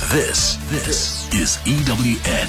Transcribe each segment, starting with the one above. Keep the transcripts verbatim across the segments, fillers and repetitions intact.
This, this is E W N.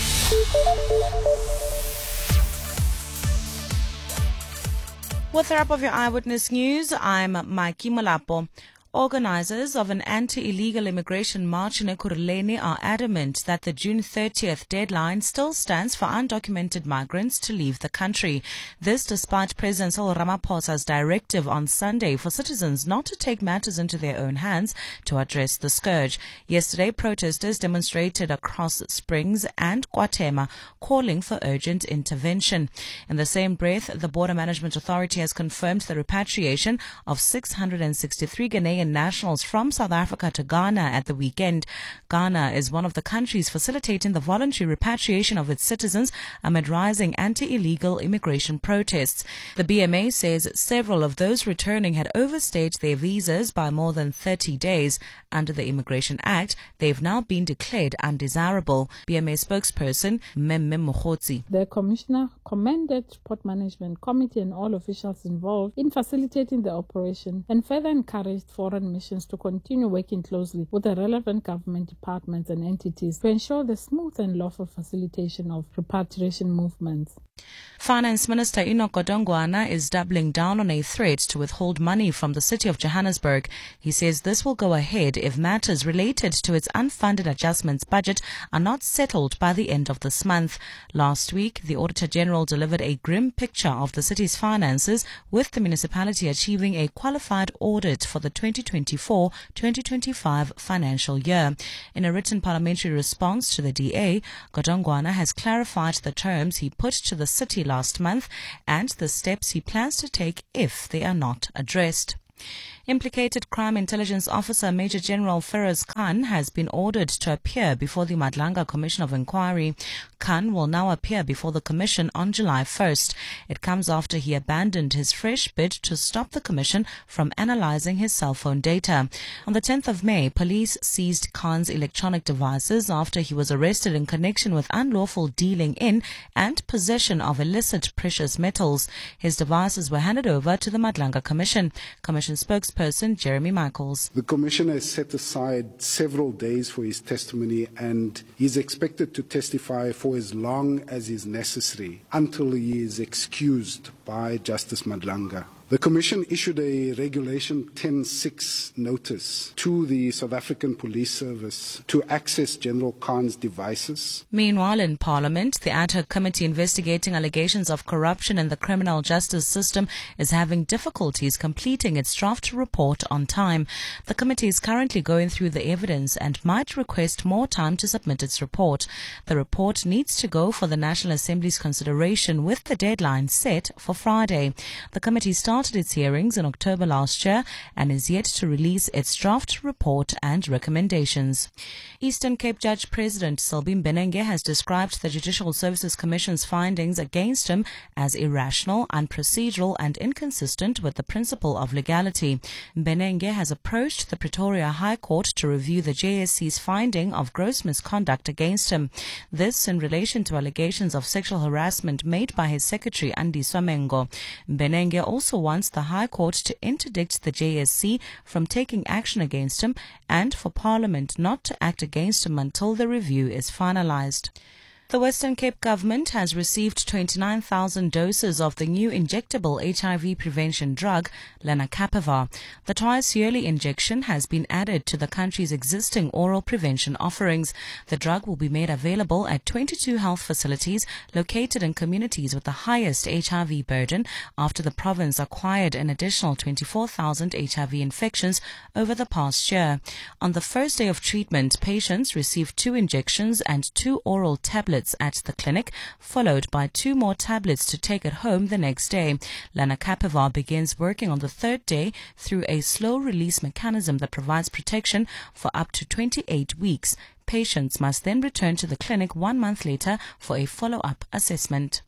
With the wrap of your Eyewitness News, I'm Mikey Malapo. Organizers of an anti-illegal immigration march in Ekurhuleni are adamant that the June thirtieth deadline still stands for undocumented migrants to leave the country. This despite President Cyril Ramaphosa's directive on Sunday for citizens not to take matters into their own hands to address the scourge. Yesterday, protesters demonstrated across Springs and Guatema, calling for urgent intervention. In the same breath, the Border Management Authority has confirmed the repatriation of six hundred sixty-three Ghanaian nationals from South Africa to Ghana at the weekend. Ghana is one of the countries facilitating the voluntary repatriation of its citizens amid rising anti-illegal immigration protests. The B M A says several of those returning had overstayed their visas by more than thirty days. Under the Immigration Act, they've now been declared undesirable. B M A spokesperson Mmemme Mokhotsi. The Commissioner commended Port Management Committee and all officials involved in facilitating the operation and further encouraged foreign missions to continue working closely with the relevant government departments and entities to ensure the smooth and lawful facilitation of repatriation movements. Finance Minister Enoch Godongwana is doubling down on a threat to withhold money from the city of Johannesburg. He says this will go ahead if matters related to its unfunded adjustments budget are not settled by the end of this month. Last week, the Auditor General delivered a grim picture of the city's finances, with the municipality achieving a qualified audit for the twenty twenty-four twenty twenty-five financial year. In a written parliamentary response to the D A, Godongwana has clarified the terms he put to the city last month and the steps he plans to take if they are not addressed. Implicated Crime Intelligence Officer Major General Feroz Khan has been ordered to appear before the Madlanga Commission of Inquiry. Khan will now appear before the Commission on July first. It comes after he abandoned his fresh bid to stop the Commission from analyzing his cell phone data. On the tenth of May, police seized Khan's electronic devices after he was arrested in connection with unlawful dealing in and possession of illicit precious metals. His devices were handed over to the Madlanga Commission. Commission spokesperson Person Jeremy Michaels. The Commissioner has set aside several days for his testimony, and he is expected to testify for as long as is necessary until he is excused by Justice Madlanga. The Commission issued a Regulation ten six notice to the South African Police Service to access General Khan's devices. Meanwhile, in Parliament, the ad hoc committee investigating allegations of corruption in the criminal justice system is having difficulties completing its draft report on time. The committee is currently going through the evidence and might request more time to submit its report. The report needs to go for the National Assembly's consideration with the deadline set for Friday. The committee started started its hearings in October last year and is yet to release its draft report and recommendations. Eastern Cape Judge President Selby Mbenenge has described the Judicial Services Commission's findings against him as irrational, unprocedural and inconsistent with the principle of legality. Mbenenge has approached the Pretoria High Court to review the J S C's finding of gross misconduct against him. This in relation to allegations of sexual harassment made by his secretary, Andy Swamengo. Mbenenge also wants the High Court to interdict the J S C from taking action against him and for Parliament not to act against him until the review is finalized. The Western Cape government has received twenty-nine thousand doses of the new injectable H I V prevention drug, lenacapavir. The twice-yearly injection has been added to the country's existing oral prevention offerings. The drug will be made available at twenty-two health facilities located in communities with the highest H I V burden after the province acquired an additional twenty-four thousand H I V infections over the past year. On the first day of treatment, patients received two injections and two oral tablets at the clinic, followed by two more tablets to take at home the next day. Lenacapavir begins working on the third day through a slow-release mechanism that provides protection for up to twenty-eight weeks. Patients must then return to the clinic one month later for a follow-up assessment.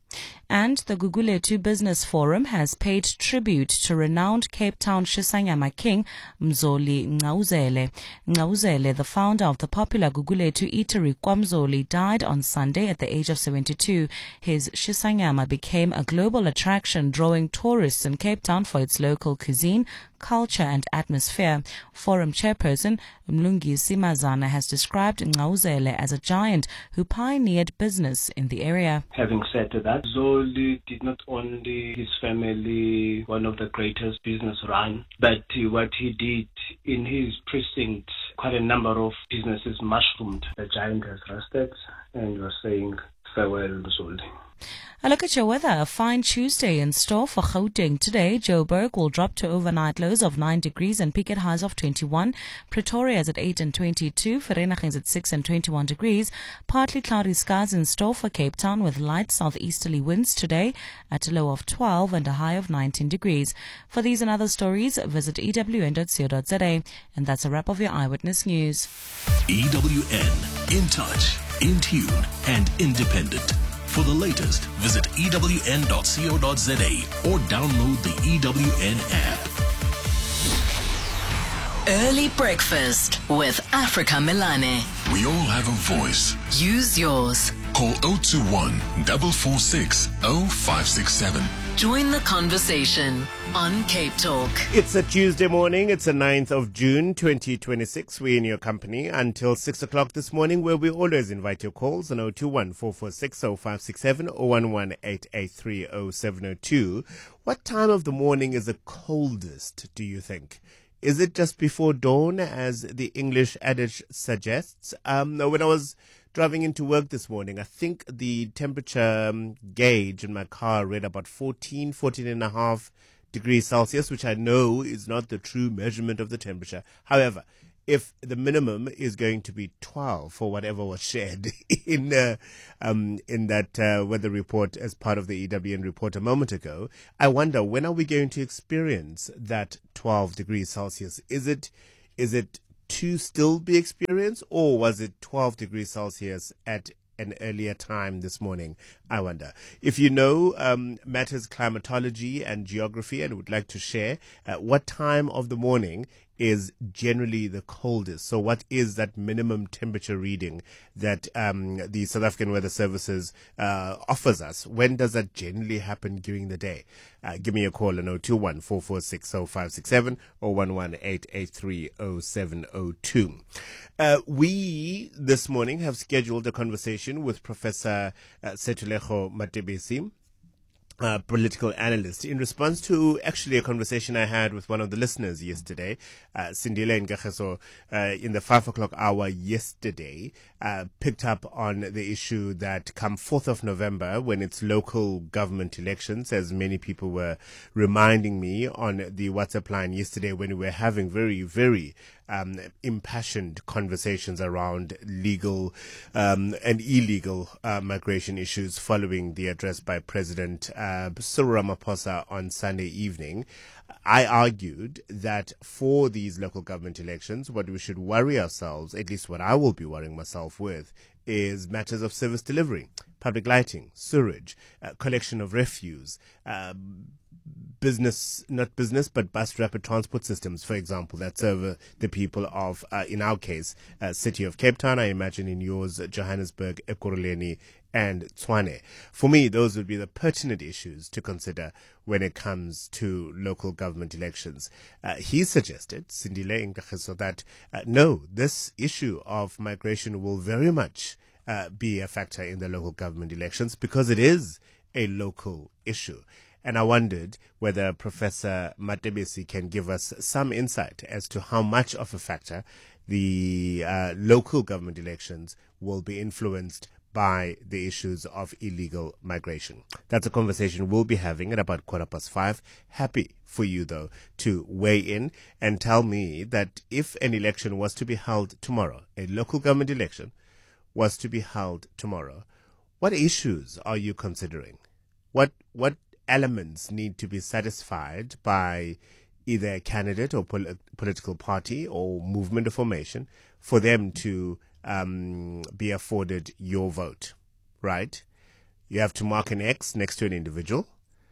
And the Gugulethu Business Forum has paid tribute to renowned Cape Town Shisanyama king Mzoli Ngqawuzele. Ngqawuzele, the founder of the popular Gugulethu eatery KwaMzoli, died on Sunday at the age of seventy-two. His Shisanyama became a global attraction, drawing tourists in Cape Town for its local cuisine, culture and atmosphere. Forum chairperson Mlungisi Mazana has described Ngqawuzele as a giant who pioneered business in the area. Having said that, Zoli did not only his family one of the greatest business run, but what he did in his precinct, quite a number of businesses mushroomed. The giant has rested, and you are saying farewell, Zoli. A look at your weather. A fine Tuesday in store for Gauteng today. Joburg will drop to overnight lows of nine degrees and peak at highs of twenty-one. Pretoria is at eight and twenty-two. Vereeniging is at six and twenty-one degrees. Partly cloudy skies in store for Cape Town with light southeasterly winds today at a low of twelve and a high of nineteen degrees. For these and other stories, visit e w n dot co dot z a. And that's a wrap of your Eyewitness News. E W N, in touch, in tune, and independent. For the latest, visit e w n dot co dot z a or download the E W N app. Early breakfast with Africa Milane. We all have a voice. Use yours. Call zero two one, four four six, zero five six seven. Join the conversation on Cape Talk. It's a Tuesday morning. It's the ninth of June, twenty twenty-six. We're in your company until six o'clock this morning, where we always invite your calls on zero two one, four four six, zero five six seven or one one eight eight three zero seven zero two. What time of the morning is the coldest, do you think? Is it just before dawn, as the English adage suggests? Um, no, when I was driving into work this morning, I think the temperature um, gauge in my car read about fourteen, fourteen and a half degrees Celsius, which I know is not the true measurement of the temperature. However, if the minimum is going to be twelve for whatever was shared in uh, um, in that uh, weather report as part of the E W N report a moment ago, I wonder, when are we going to experience that twelve degrees Celsius? Is it is it to still be experienced, or was it twelve degrees Celsius at an earlier time this morning? I wonder. If you know um, matters climatology and geography and would like to share, uh, what time of the morning is generally the coldest? So what is that minimum temperature reading that um, the South African Weather Services uh, offers us? When does that generally happen during the day? Uh, give me a call on zero two one, four four six, zero five six seven or one one eight eight three zero seven zero two. Uh, we, this morning, have scheduled a conversation with Professor uh, Sethulecho Matebesi, Uh, political analyst, in response to actually a conversation I had with one of the listeners yesterday, uh, Sindile Nkageso, uh, in the five o'clock hour yesterday, uh, picked up on the issue that come fourth of November, when it's local government elections, as many people were reminding me on the WhatsApp line yesterday when we were having very, very Um, impassioned conversations around legal um, and illegal uh, migration issues following the address by President uh, Cyril Ramaphosa on Sunday evening. I argued that for these local government elections, what we should worry ourselves, at least what I will be worrying myself with, is matters of service delivery, public lighting, sewage, uh, collection of refuse, uh, business, not business, but bus rapid transport systems, for example, that serve uh, the people of, uh, in our case, uh, city of Cape Town, I imagine in yours, Johannesburg, Ekurhuleni, and Tshwane. For me, those would be the pertinent issues to consider when it comes to local government elections. Uh, he suggested, Sindile Nkageso, that uh, no, this issue of migration will very much uh, be a factor in the local government elections because it is a local issue. And I wondered whether Professor Matebesi can give us some insight as to how much of a factor the uh, local government elections will be influenced by the issues of illegal migration. That's a conversation we'll be having at about quarter past five. Happy for you, though, to weigh in and tell me that if an election was to be held tomorrow, a local government election was to be held tomorrow, what issues are you considering? What, what, elements need to be satisfied by either a candidate or pol- political party or movement of formation for them to um, be afforded your vote, right? You have to mark an X next to an individual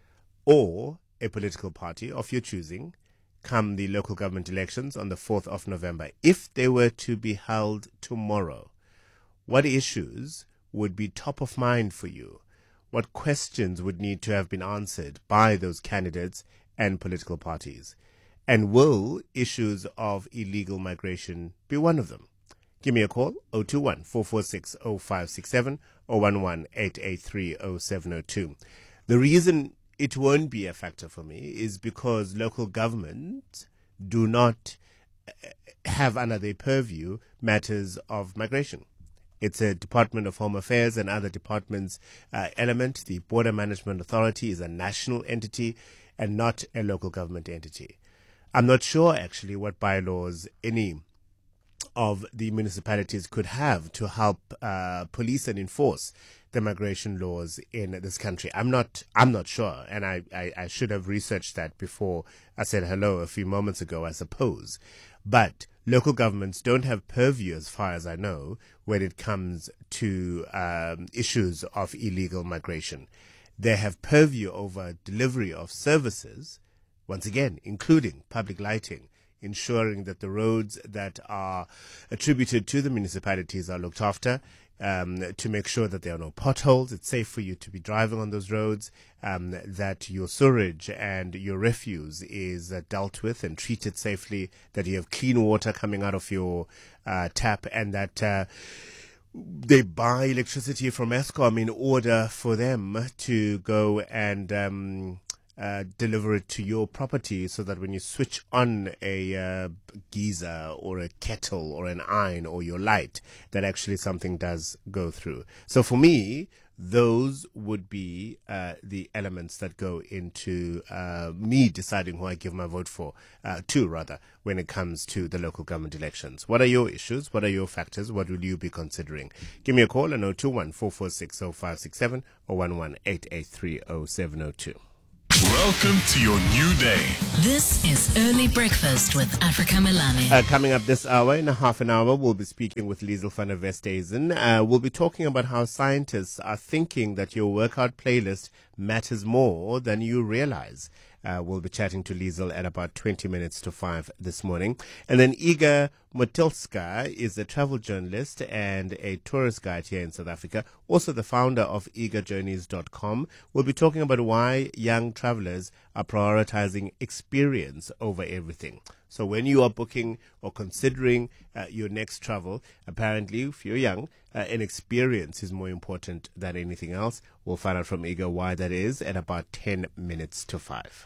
or a political party of your choosing come the local government elections on the fourth of November. If they were to be held tomorrow, what issues would be top of mind for you? What questions would need to have been answered by those candidates and political parties? And will issues of illegal migration be one of them? Give me a call, zero two one, four four six, zero five six seven or one one eight eight three, zero seven zero two. The reason it won't be a factor for me is because local governments do not have under their purview matters of migration. It's a Department of Home Affairs and other departments uh, element. The Border Management Authority is a national entity and not a local government entity. I'm not sure actually what bylaws any of the municipalities could have to help uh, police and enforce the migration laws in this country. I'm not I'm not sure, and I, I, I should have researched that before I said hello a few moments ago, I suppose. But local governments don't have purview, as far as I know, when it comes to um, issues of illegal migration. They have purview over delivery of services, once again, including public lighting, ensuring that the roads that are attributed to the municipalities are looked after, um, to make sure that there are no potholes, it's safe for you to be driving on those roads, um, that your sewage and your refuse is uh, dealt with and treated safely, that you have clean water coming out of your uh, tap, and that uh, they buy electricity from Eskom in order for them to go and um, Uh, deliver it to your property, so that when you switch on a uh, geyser or a kettle or an iron or your light, that actually something does go through. So for me, those would be uh, the elements that go into uh, me deciding who I give my vote for, uh, to rather, when it comes to the local government elections. What are your issues? What are your factors? What will you be considering? Give me a call on zero two one, four four six, zero five six seven or one one eight eight three, zero seven zero two. Welcome to your new day. This is Early Breakfast with Africa Melane. Uh, coming up this hour, in a half an hour, we'll be speaking with Liesl van der Westhuizen. Uh, we'll be talking about how scientists are thinking that your workout playlist matters more than you realize. Uh, we'll be chatting to Liesl at about twenty minutes to five this morning. And then Iga Motilska is a travel journalist and a tourist guide here in South Africa, also the founder of eager journeys dot com. We'll be talking about why young travelers are prioritizing experience over everything. So when you are booking or considering uh, your next travel, apparently, if you're young, uh, an experience is more important than anything else. We'll find out from Iga why that is at about ten minutes to five.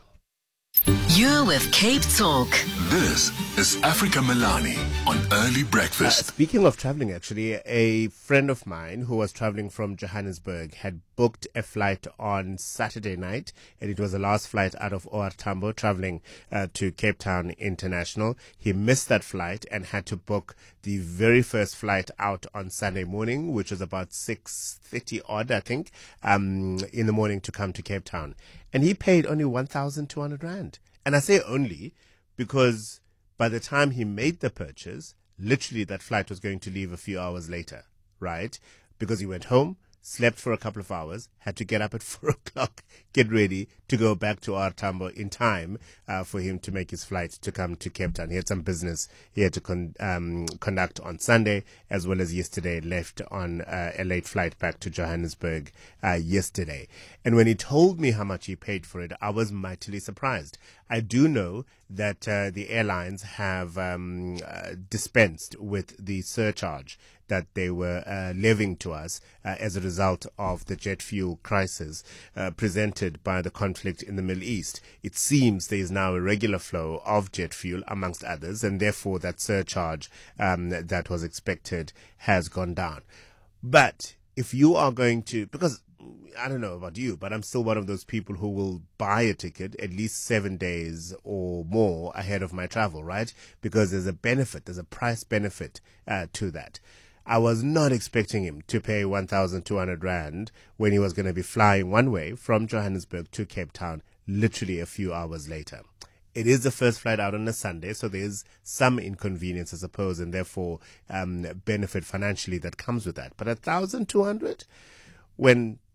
You're with Cape Talk. This is Africa Melane on Early Breakfast. Uh, speaking of traveling, actually, a friend of mine who was traveling from Johannesburg had booked a flight on Saturday night, and it was the last flight out of O R Tambo, traveling uh, to Cape Town International. He missed that flight and had to book the very first flight out on Sunday morning, which was about six thirty odd, I think, um, in the morning to come to Cape Town. And he paid only one thousand two hundred rand. And I say only because by the time he made the purchase, literally that flight was going to leave a few hours later, right? Because he went home, slept for a couple of hours, had to get up at four o'clock, get ready to go back to O R Tambo in time uh, for him to make his flight to come to Cape Town. He had some business he had to con- um, conduct on Sunday, as well as yesterday, left on uh, a late flight back to Johannesburg uh, yesterday. And when he told me how much he paid for it, I was mightily surprised. I do know that uh, the airlines have um, uh, dispensed with the surcharge that they were uh, levying to us uh, as a result of the jet fuel crisis uh, presented by the conflict in the Middle East. It seems there is now a regular flow of jet fuel, amongst others, and therefore that surcharge um, that was expected has gone down. But if you are going to, because I don't know about you, but I'm still one of those people who will buy a ticket at least seven days or more ahead of my travel, right? Because there's a benefit, there's a price benefit uh, to that. I was not expecting him to pay one thousand two hundred rand when he was going to be flying one way from Johannesburg to Cape Town literally a few hours later. It is the first flight out on a Sunday, so there is some inconvenience, I suppose, and therefore um, benefit financially that comes with that. But one thousand two hundred when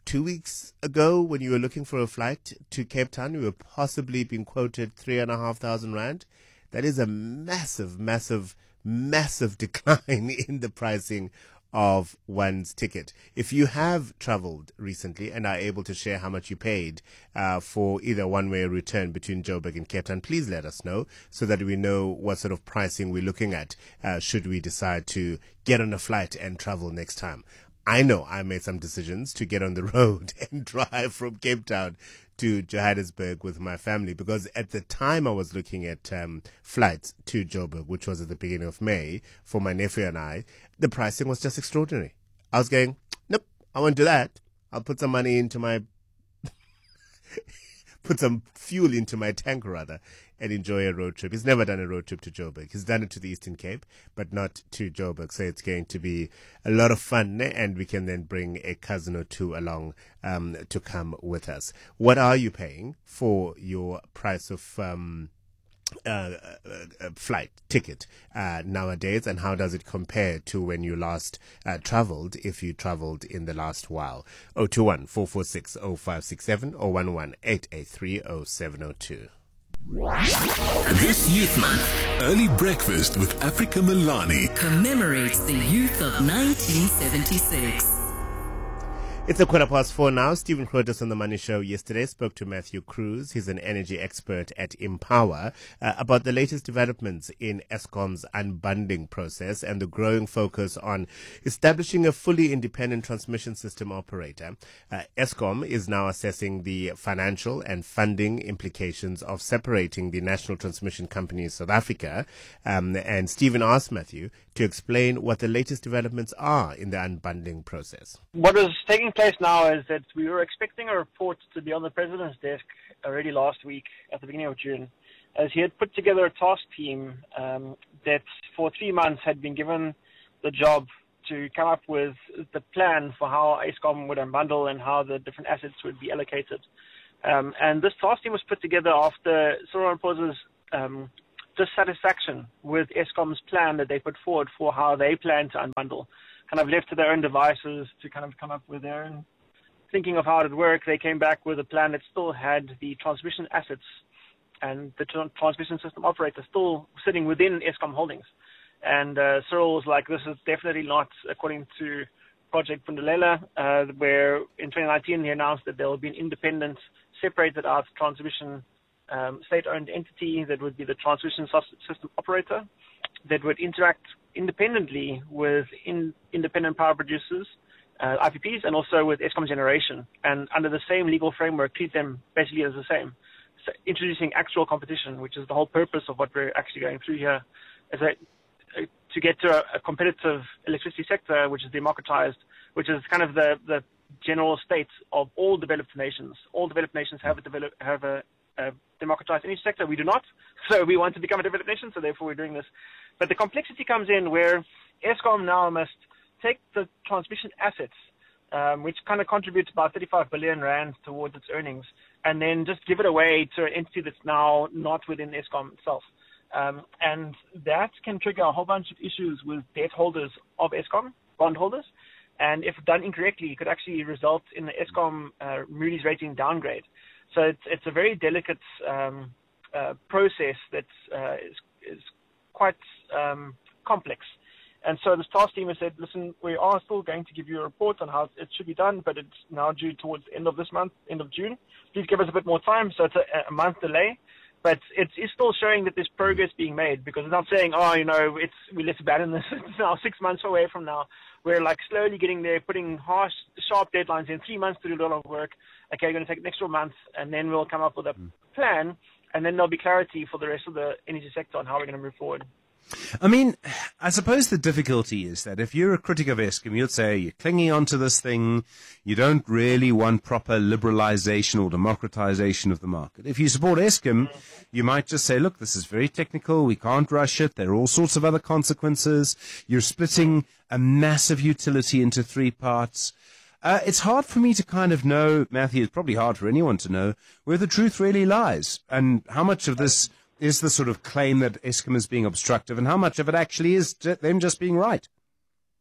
two weeks ago when you were looking for a flight to Cape Town, you were possibly being quoted three and a half thousand rand. That is a massive, massive, massive decline in the pricing of one's ticket. If you have traveled recently and are able to share how much you paid uh, for either one-way return between Joburg and Cape Town, please let us know so that we know what sort of pricing we're looking at uh, should we decide to get on a flight and travel next time. I know I made some decisions to get on the road and drive from Cape Town to Johannesburg with my family, because at the time I was looking at um, flights to Joburg, which was at the beginning of May, for my nephew and I, the pricing was just extraordinary. I was going, nope, I won't do that. I'll put some money into my, put some fuel into my tank rather, and enjoy a road trip. He's never done a road trip to Joburg. He's done it to the Eastern Cape, but not to Joburg. So it's going to be a lot of fun, and we can then bring a cousin or two along um, to come with us. What are you paying for your price of um, uh, uh, flight ticket uh, nowadays, and how does it compare to when you last uh, traveled, if you traveled in the last while? oh two one, four four six, oh five six seven or one one eight eight three, oh seven oh two. This Youth Month, Early Breakfast with Africa Milani commemorates the youth of nineteen seventy-six. It's a quarter past four now. Stephen Crotus on The Money Show yesterday spoke to Matthew Cruz. He's an energy expert at Empower uh, about the latest developments in Eskom's unbundling process and the growing focus on establishing a fully independent transmission system operator. Uh, Eskom is now assessing the financial and funding implications of separating the National Transmission Company in South Africa. Um, and Stephen asked Matthew to explain what the latest developments are in the unbundling process. What is taking place now is that we were expecting a report to be on the President's desk already last week at the beginning of June, as he had put together a task team um, that for three months had been given the job to come up with the plan for how Eskom would unbundle and how the different assets would be allocated. Um, and this task team was put together after Cyril Ramaphosa's um, dissatisfaction with Eskom's plan that they put forward for how they plan to unbundle. Kind of left to their own devices to kind of come up with their own thinking of how it would work. They came back with a plan that still had the transmission assets and the tra- transmission system operator still sitting within Eskom Holdings. And uh, Cyril was like, this is definitely not according to Project Pundelela, uh, where in twenty nineteen he announced that there will be an independent, separated out transmission um, state-owned entity that would be the transmission system operator that would interact independently with in, independent power producers, uh, I P Ps, and also with Eskom Generation, and under the same legal framework, treat them basically as the same. So introducing actual competition, which is the whole purpose of what we're actually going through here, is that uh, to get to a, a competitive electricity sector, which is democratized, which is kind of the, the general state of all developed nations. All developed nations have a, develop, have a, a democratized energy sector. We do not. So we want to become a developed nation, so therefore we're doing this. But the complexity comes in where Eskom now must take the transmission assets, um, which kind of contributes about thirty-five billion rand towards its earnings, and then just give it away to an entity that's now not within Eskom itself. Um, and that can trigger a whole bunch of issues with debt holders of Eskom, bondholders, and if done incorrectly, it could actually result in the Eskom uh, Moody's rating downgrade. So it's, it's a very delicate um, uh, process that uh, is, is quite um, complex. And so this task team has said, listen, we are still going to give you a report on how it should be done, but it's now due towards the end of this month, end of June. Please give us a bit more time. So it's a, a month delay. But it is still showing that there's progress being made, because it's not saying, oh, you know, it's we let's abandon this. It's now six months away from now. We're like slowly getting there, putting harsh, sharp deadlines in, three months to do a lot of work. Okay, we're going to take an extra month, and then we'll come up with a plan, and then there'll be clarity for the rest of the energy sector on how we're going to move forward. I mean, I suppose the difficulty is that if you're a critic of Eskom, you'd say you're clinging onto this thing, you don't really want proper liberalization or democratization of the market. If you support Eskom, you might just say, look, this is very technical, we can't rush it, there are all sorts of other consequences, you're splitting a massive utility into three parts. Uh, it's hard for me to kind of know, Matthew, it's probably hard for anyone to know, where the truth really lies, and how much of this is the sort of claim that Eskom is being obstructive, and how much of it actually is them just being right?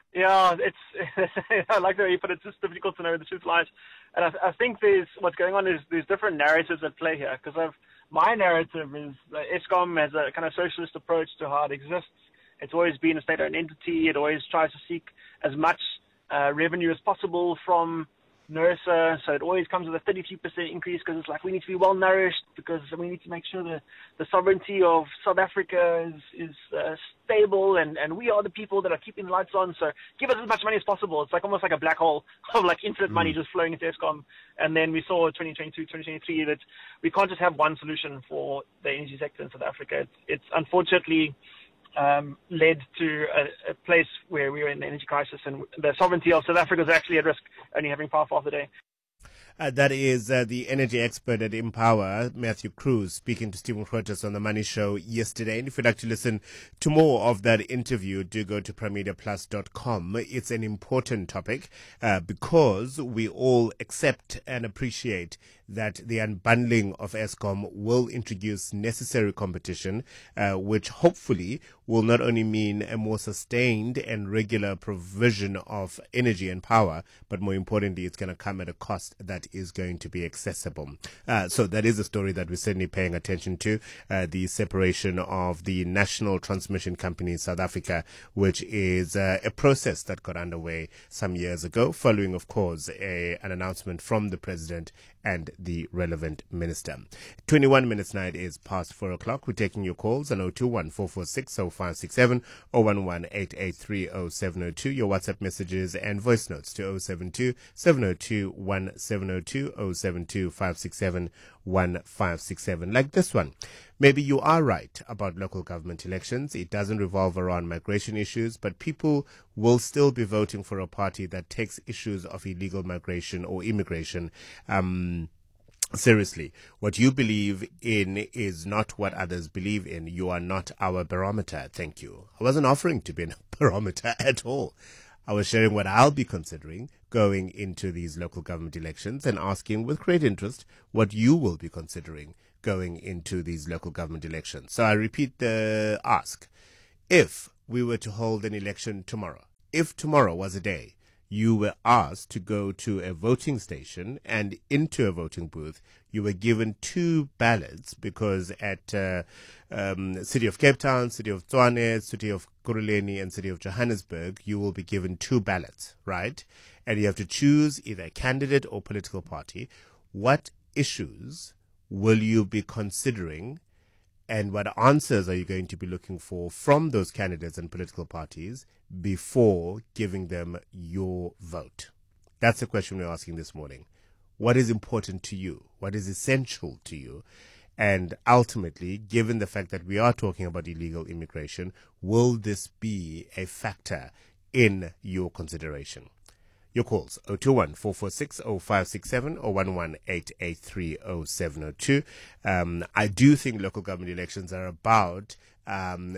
Yeah, it's I like the way you put it. It's just difficult to know where the truth lies, and I, I think there's what's going on is there's different narratives at play here. Because I've my narrative is that Eskom has a kind of socialist approach to how it exists. It's always been a state-owned entity. It always tries to seek as much uh, revenue as possible from NERSA, so it always comes with a thirty-three percent increase because it's like we need to be well nourished because we need to make sure that the sovereignty of South Africa is, is uh, stable and, and we are the people that are keeping the lights on, so give us as much money as possible. It's like almost like a black hole of like infinite mm. money just flowing into Eskom. And then we saw twenty twenty-two, twenty twenty-three that we can't just have one solution for the energy sector in South Africa. It's, it's unfortunately Um, led to a, a place where we were in the energy crisis and the sovereignty of South Africa is actually at risk, only having power for half the day. Uh, that is uh, the energy expert at Empower, Matthew Cruz, speaking to Stephen Grootes on the Money Show yesterday. And if you'd like to listen to more of that interview, do go to prime media plus dot com. It's an important topic uh, because we all accept and appreciate that the unbundling of Eskom will introduce necessary competition, uh, which hopefully will not only mean a more sustained and regular provision of energy and power, but more importantly, it's going to come at a cost that is going to be accessible. Uh, so that is a story that we're certainly paying attention to, uh, the separation of the National Transmission Company in South Africa, which is uh, a process that got underway some years ago, following, of course, a, an announcement from the president and the relevant minister. twenty-one minutes now, it is past four o'clock. We're taking your calls on zero two one, four four six, zero five six seven, zero one one, eight eight three, zero seven zero two, your WhatsApp messages and voice notes to zero seven two, seven zero two, one seven zero two, zero seven two, five six seven, one five six seven. Like this one. Maybe you are right about local government elections. It doesn't revolve around migration issues, but people will still be voting for a party that takes issues of illegal migration or immigration um, seriously. What you believe in is not what others believe in. You are not our barometer. Thank you. I wasn't offering to be a barometer at all. I was sharing what I'll be considering going into these local government elections and asking with great interest what you will be considering going into these local government elections. So I repeat the ask. If we were to hold an election tomorrow, if tomorrow was a day you were asked to go to a voting station and into a voting booth, you were given two ballots because at uh, um, City of Cape Town, City of Tshwane, City of Kuruleni, and City of Johannesburg, you will be given two ballots, right? And you have to choose either a candidate or political party. What issues will you be considering, and what answers are you going to be looking for from those candidates and political parties before giving them your vote? That's the question we're asking this morning. What is important to you? What is essential to you? And ultimately, given the fact that we are talking about illegal immigration, will this be a factor in your consideration? Your calls, zero two one, four four six, zero five six seven, or one one eight eight three, zero seven zero two. Um, I do think local government elections are about um,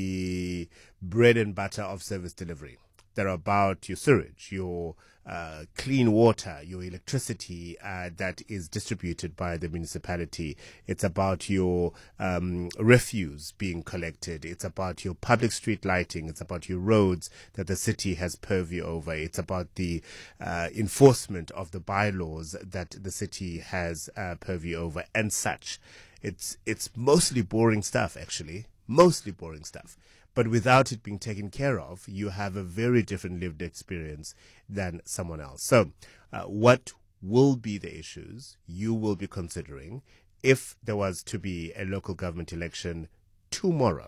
the bread and butter of service delivery. They're about your sewage, your uh, clean water, your electricity uh, that is distributed by the municipality. It's about your um, refuse being collected. It's about your public street lighting. It's about your roads that the city has purview over. It's about the uh, enforcement of the bylaws that the city has uh, purview over and such. It's it's mostly boring stuff, actually. Mostly boring stuff. But without it being taken care of, you have a very different lived experience than someone else. So uh, what will be the issues you will be considering if there was to be a local government election tomorrow?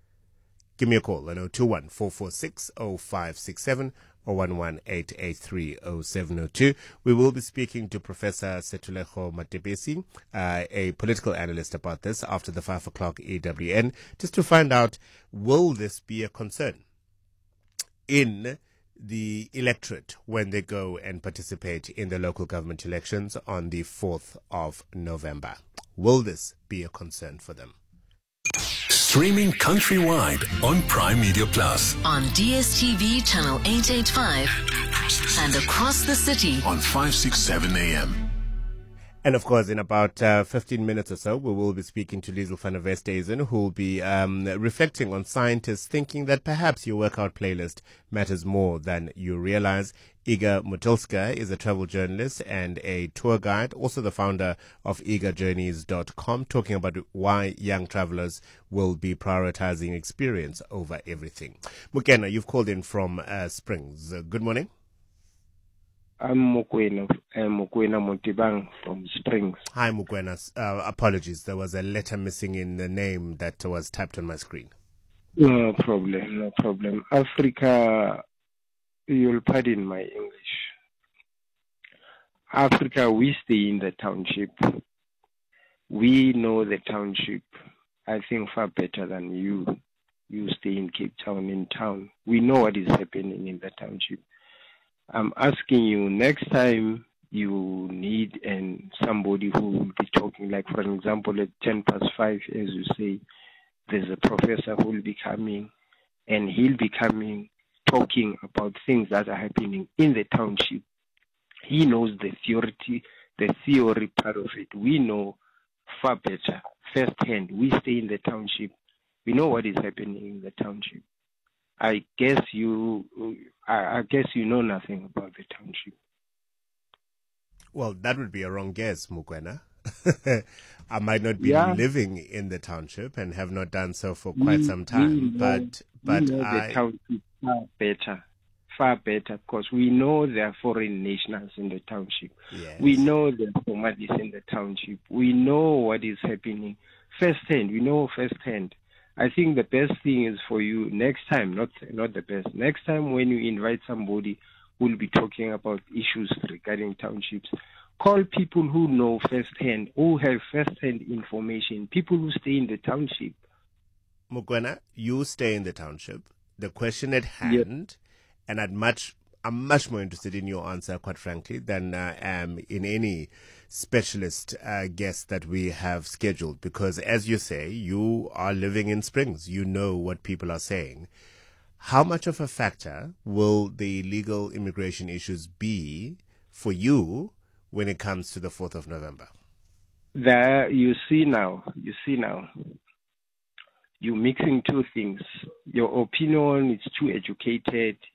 Give me a call on zero two one, four four six, zero five six seven or one one eight eight three, zero seven zero two. We will be speaking to Professor Setulego Matebesi, uh, a political analyst, about this after the five o'clock E W N, just to find out, will this be a concern in the electorate when they go and participate in the local government elections on the fourth of November? Will this be a concern for them? Streaming countrywide on Prime Media Plus. On D S T V channel eight eighty-five and across the city on five sixty-seven A M. And of course, in about uh, fifteen minutes or so, we will be speaking to Liesl van der Westhuizen, who will be um, reflecting on scientists thinking that perhaps your workout playlist matters more than you realize. Iga Motulska is a travel journalist and a tour guide, also the founder of iga journeys dot com, talking about why young travelers will be prioritizing experience over everything. Mukena, you've called in from uh, Springs. Uh, good morning. I'm Mukwena, I'm Mukwena Montibang from Springs. Hi, Mukwena. Uh, apologies. There was a letter missing in the name that was typed on my screen. No problem, no problem. Africa, you'll pardon my English. Africa, we stay in the township. We know the township, I think, far better than you. You stay in Cape Town, in town. We know what is happening in the township. I'm asking you, next time you need and somebody who will be talking, like for example at ten past five, as you say, there's a professor who will be coming and he'll be coming talking about things that are happening in the township. He knows the theory, the theory part of it. We know far better, firsthand. We stay in the township. We know what is happening in the township. I guess you, I, I guess you know nothing about the township. Well, that would be a wrong guess, Mukwena. I might not be yeah. living in the township and have not done so for quite we, some time, know, but but we know I. The township far better, far better, because we know there are foreign nationals in the township. Yes. We know there are Somalis in the township. We know what is happening firsthand. We know firsthand. I think the best thing is for you next time, not not the best, next time when you invite somebody who will be talking about issues regarding townships, call people who know firsthand, who have firsthand information, people who stay in the township. Mukwena, you stay in the township. The question at hand, yeah. and I'd much, I'm much more interested in your answer, quite frankly, than I uh, am in any specialist uh, guest that we have scheduled, because as you say, you are living in Springs. You know what people are saying. How much of a factor will the legal immigration issues be for you when it comes to the fourth of November? There, you see now, you see now, you're mixing two things. Your opinion is too educated.